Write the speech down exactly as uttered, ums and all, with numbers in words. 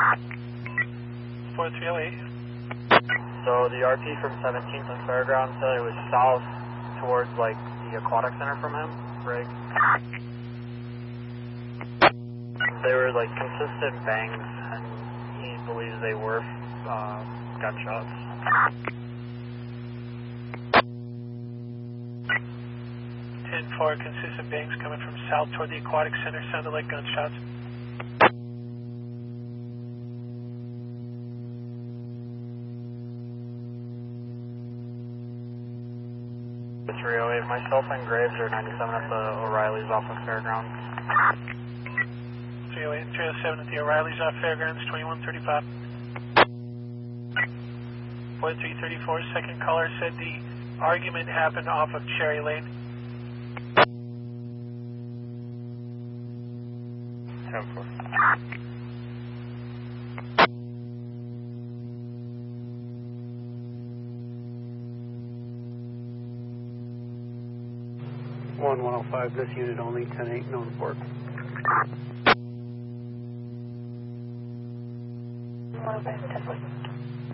four three oh eight. So the R P from seventeenth and Fairgrounds said it was south towards like the aquatic center from him, Greg. They were like consistent bangs, and he believes they were uh, gunshots. ten four, consistent bangs coming from south toward the aquatic center, sounded like gunshots. three oh eight, myself and Graves are ninety-seven at the O'Reilly's off of Fairgrounds. three oh eight and three oh seven at the O'Reilly's off Fairgrounds, twenty-one thirty-five. four three thirty-four, second caller said the argument happened off of Cherry Lane. ten four. one one oh five, this unit only, ten eight, known report. one oh five, ten four.